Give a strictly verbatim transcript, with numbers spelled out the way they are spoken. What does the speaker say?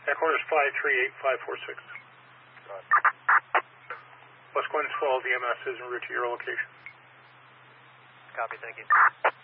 Headquarters five three eight five four six. West Gwynns Falls, E M S is en route to your location. Copy, thank you.